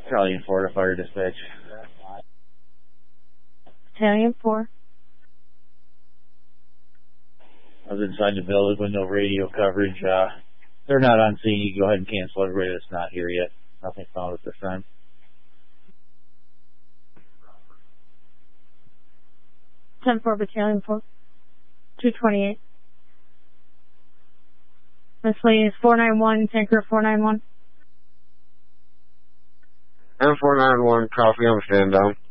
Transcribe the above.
Battalion 4 to fire dispatch. Battalion 4. I was inside the building with no radio coverage. They're not on scene. You can go ahead and cancel everybody that's not here yet. Nothing found at this time. 10-4, Battalion 4. 228. Miscellaneous 491, Tanker 491. M491, copy, I'm stand down.